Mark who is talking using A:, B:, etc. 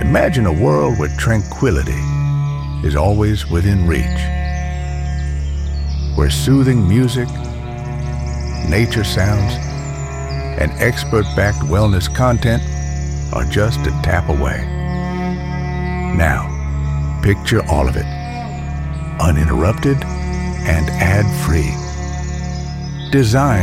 A: Imagine a world where tranquility is always within reach, where soothing music, nature sounds, and expert-backed wellness content are just a tap away. Now, picture all of it, uninterrupted and ad-free. Designed